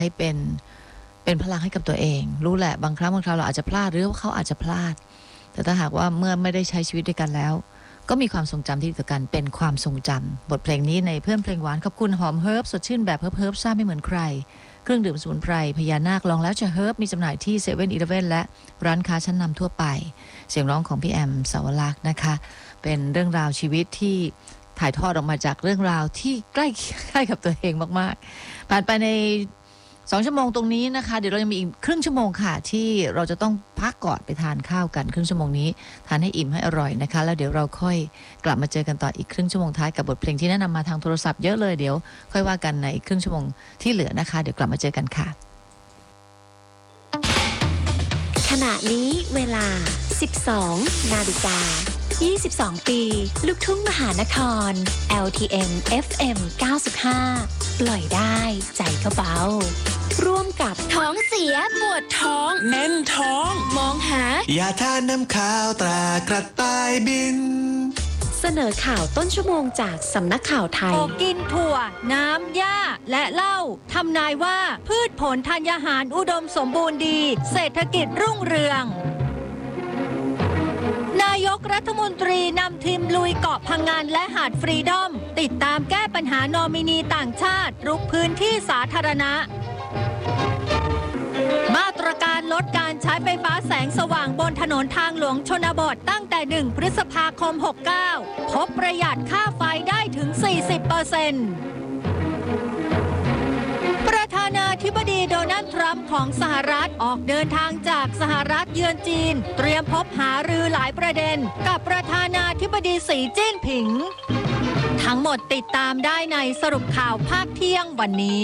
ให้เป็นพลังให้กับตัวเองรู้แหละบางครั้งบางคราวเราอาจจะพลาดหรือว่าเขาอาจจะพลาดแต่ถ้าหากว่าเมื่อไม่ได้ใช้ชีวิตด้วยกันแล้วก็มีความทรงจำที่ดีต่อกันเป็นความทรงจำบทเพลงนี้ในเพื่อนเพลงหวานขอบคุณหอมเฮิร์บสดชื่นแบบเฮิร์บซ่าไม่เหมือนใครเครื่องดื่มสมุนไพรพญานาคลองแล้วจะเฮิร์บมีจำหน่ายที่7-Eleven และร้านค้าชั้นนำทั่วไปเสียงร้องของพี่แอมสาวรักษ์นะคะเป็นเรื่องราวชีวิตที่ถ่ายทอดออกมาจากเรื่องราวที่ใกล้กับตัวเองมากๆผ่านไปใน2 ชั่วโมงตรงนี้นะคะเดี๋ยวเรายังมีอีกครึ่งชั่วโมงค่ะที่เราจะต้องพักก่อนไปทานข้าวกันครึ่งชั่วโมงนี้ทานให้อิ่มให้อร่อยนะคะแล้วเดี๋ยวเราค่อยกลับมาเจอกันต่ออีกครึ่งชั่วโมงท้ายกับบทเพลงที่แนะนำมาทางโทรศัพท์เยอะเลยเดี๋ยวค่อยว่ากันในครึ่งชั่วโมงที่เหลือนะคะเดี๋ยวกลับมาเจอกันค่ะขณะนี้เวลา 12 นาฬิกา 22 ปีลูกทุ่งมหานคร LTM FM 95 ปล่อยได้ใจก็เบาร่วมกับท้องเสียปวดท้องแน่นท้องมองหายาทาน้ำข้าวตรากระต่ายบินเสนอข่าวต้นชั่วโมงจากสำนักข่าวไทยกินถั่วน้ำหญ้าและเหล้าทำนายว่าพืชผลธัญญาหารอุดมสมบูรณ์ดีเศรษฐกิจรุ่งเรืองนายกรัฐมนตรีนำทีมลุยเกาะพังงานและหาดฟรีดอมติดตามแก้ปัญหานอมินีต่างชาติรุกพื้นที่สาธารณะมาตรการลดการใช้ไฟฟ้าแสงสว่างบนถนนทางหลวงชนบทตั้งแต่1 พฤษภาคม 69พบประหยัดค่าไฟได้ถึง 40%ประธานาธิบดีโดนัลด์ทรัมป์ของสหรัฐออกเดินทางจากสหรัฐเยือนจีนเตรียมพบหารือหลายประเด็นกับประธานาธิบดีสีจิ้นผิงทั้งหมดติดตามได้ในสรุปข่าวภาคเที่ยงวันนี้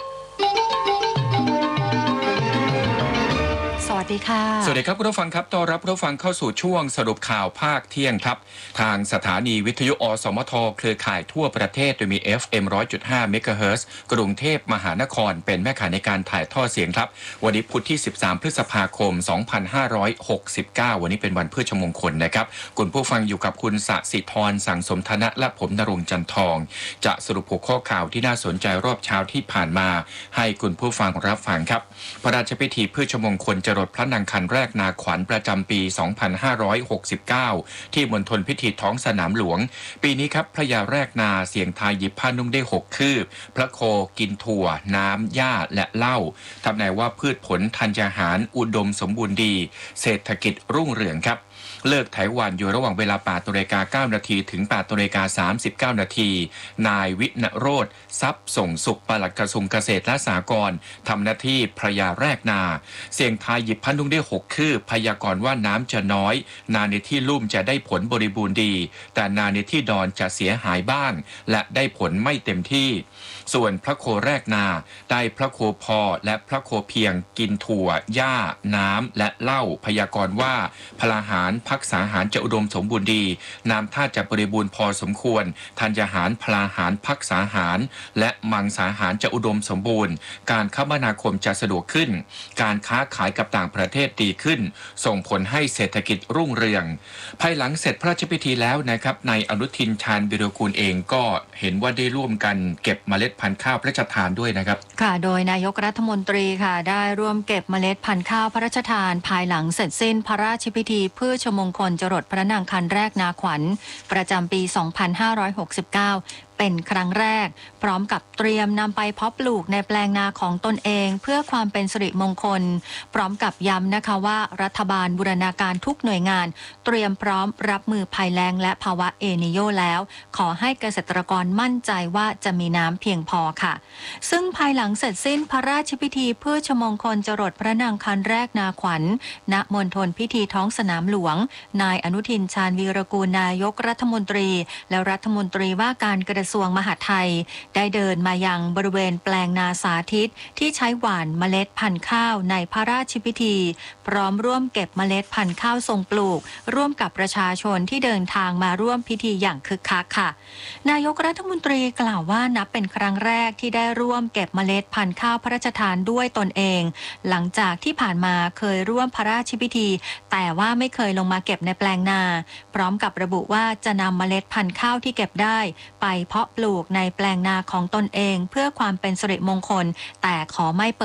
สวัสดีค่ะสวัสดีครับคุณผู้ฟังครับต้อนรับคุณผู้ฟังเข้าสู่ช่วงสรุปข่าวภาคเที่ยงครับทางสถานีวิทยุอสมทเครือข่ายทั่วประเทศโดยมี FM 100.5 เมกะเฮิรตซ์กรุงเทพมหานครเป็นแม่ข่ายในการถ่ายทอดเสียงครับวันนี้พุธที่13 พฤษภาคม 2569วันนี้เป็นวันพฤชมงคลนะครับคุณผู้ฟังอยู่กับคุณสศิธรสังสมธนะและผมณรงค์จันทองจะสรุปหัวข้อข่าวที่น่าสนใจรอบเช้าที่ผ่านมาให้คุณผู้ฟังรับฟังครับพระราชพิธีพฤชมงคลจรดพระนางคันแรกนาขวัญประจำปี 2569 ที่มณฑลพิธีท้องสนามหลวงปีนี้ครับพระยาแรกนาเสียงทายหยิบผ้านุ่งได้6 คืบพระโคกินถั่วน้ำหญ้าและเหล้าทำนายว่าพืชผลธัญญาหารอุดมสมบูรณ์ดีเศรษฐกิจรุ่งเรืองครับเลิกไถหวานอยู่ระหว่างเวลา 8:09 น.ถึง 8:39 น.นายวิณโรจน์ทรัพย์ส่งสุขปลัดกระทรวงเกษตรและสหกรณ์ทำหน้าที่พระยาแรกนาเสี่ยงทายหยิบพระนุ่งได้6 คืบพยากรณ์ว่าน้ำจะน้อยนาในที่ลุ่มจะได้ผลบริบูรณ์ดีแต่นาในที่ดอนจะเสียหายบ้างและได้ผลไม่เต็มที่ส่วนพระโคแรกนาได้พระโคพอและพระโคเพียงกินถั่วหญ้าน้ำและเหล้าพยากรณ์ว่าพลาหารภักษาหารจะอุดมสมบูรณ์ดีน้ำท่าจะบริบูรณ์พอสมควรธัญญาหารพลาหารภักษาหารและมังสาหารจะอุดมสมบูรณ์การคมนาคมจะสะดวกขึ้นการค้าขายกับต่างประเทศดีขึ้นส่งผลให้เศรษฐกิจรุ่งเรืองภายหลังเสร็จพระราชพิธีแล้วนะครับนายอนุทินชาญวิรากูลเองก็เห็นว่าได้ร่วมกันเก็บเมล็ดพันธุ์ข้าวพระราชทานด้วยนะครับค่ะโดยนายกรัฐมนตรีค่ะได้ร่วมเก็บเมล็ดพันธุ์ข้าวพระราชทานภายหลังเสร็จสิ้นพระราชพิธีพืชมงคลจรดพระนางคันแรกนาขวัญประจำปี 2569 เป็นครั้งแรกพร้อมกับเตรียมนำไปเพาะปลูกในแปลงนาของตนเองเพื่อความเป็นสิริมงคลพร้อมกับย้ำนะคะว่ารัฐบาลบูรณาการทุกหน่วยงานเตรียมพร้อมรับมือภัยแล้งและภาวะเอลนีโญแล้วขอให้เกษตรกรมั่นใจว่าจะมีน้ำเพียงพอค่ะซึ่งภายหลังเสร็จสิ้นพระราชพิธีพืชมงคลจรดพระนางคันแรกนาขวัญณมณฑลพิธีท้องสนามหลวงนายอนุทินชาญวีรกูลนายกรัฐมนตรีและรัฐมนตรีว่าการกระทรวงมหาดไทยได้เดินมายังบริเวณแปลงนาสาธิตที่ใช้หว่านเมล็ดพันธุ์ข้าวในพระราชพิธีพร้อมร่วมเก็บเมล็ดพันธุ์ข้าวทรงปลูกร่วมกับประชาชนที่เดินทางมาร่วมพิธีอย่างคึกคักค่ะนายกรัฐมนตรีกล่าวว่านับเป็นครั้งแรกที่ได้ร่วมเก็บเมล็ดพันธุ์ข้าวพระราชทานด้วยตนเองหลังจากที่ผ่านมาเคยร่วมพระราชพิธีแต่ว่าไม่เคยลงมาเก็บในแปลงนาพร้อมกับระบุว่าจะนำเมล็ดพันธุ์ข้าวที่เก็บได้ไปเพาะปลูกในแปลงนาของตนเองเพื่อความเป็นสิริมงคลแต่ขอไม่เปิด